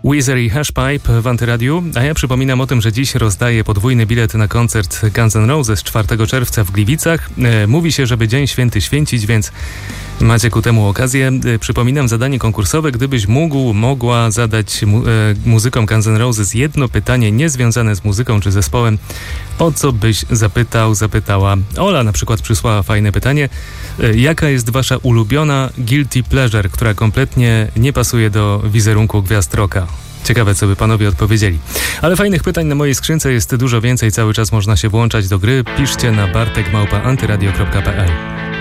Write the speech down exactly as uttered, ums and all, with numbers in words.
Weezer i Hashpipe w Antyradiu, a ja przypominam o tym, że dziś rozdaję podwójny bilet na koncert Guns N' Roses czwartego czerwca w Gliwicach. E, mówi się, żeby Dzień Święty święcić, więc macie ku temu okazję. E, przypominam zadanie konkursowe, gdybyś mógł, mogła zadać mu, e, muzykom Guns N' Roses jedno pytanie niezwiązane z muzyką czy zespołem, o co byś zapytał, zapytała. Ola na przykład przysłała fajne pytanie. E, jaka jest wasza ulubiona guilty pleasure, która kompletnie nie pasuje do wizerunku gwiazd rocka? Ciekawe, co by panowie odpowiedzieli. Ale fajnych pytań na mojej skrzynce jest dużo więcej. Cały czas można się włączać do gry. Piszcie na bartek małpa antyradio kropka p l.